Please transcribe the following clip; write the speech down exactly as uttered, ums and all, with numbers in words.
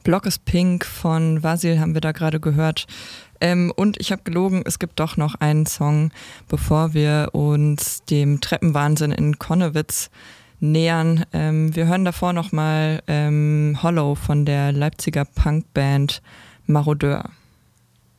Block is Pink von Vasil haben wir da gerade gehört. Ähm, und ich habe gelogen, es gibt doch noch einen Song, bevor wir uns dem Treppenwahnsinn in Connewitz nähern. Ähm, wir hören davor nochmal ähm, Hollow von der Leipziger Punkband Marodeur.